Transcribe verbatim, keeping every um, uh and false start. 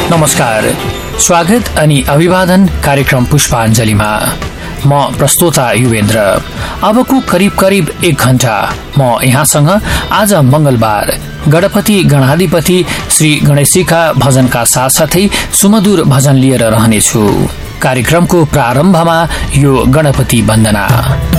नमस्कार, स्वागत अनि अभिवादन कार्यक्रम पुष्पाञ्जलीमा। म प्रस्तोता युवेन्द्र। अबको करिब करिब एक घण्टा म यहाँसँग आज मंगलबार गणपति गणाधिपति श्री गणेशजीका भजनका साथसाथै सुमधुर भजन लिएर रहनेछु। कार्यक्रमको प्रारम्भमा यो गणपति वन्दना।